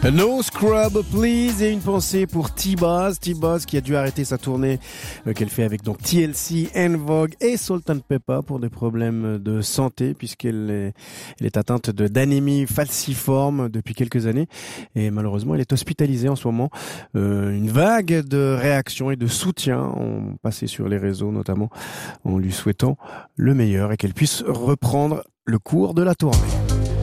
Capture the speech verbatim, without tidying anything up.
No Scrub Please, et une pensée pour T-Boz, T-Boz qui a dû arrêter sa tournée euh, qu'elle fait avec donc T L C, En Vogue et Salt and Pepper pour des problèmes de santé, puisqu'elle est, elle est atteinte de d'anémie falciforme depuis quelques années et malheureusement elle est hospitalisée en ce moment. Euh, une vague de réactions et de soutien ont passé sur les réseaux notamment en lui souhaitant le meilleur et qu'elle puisse reprendre le cours de la tournée.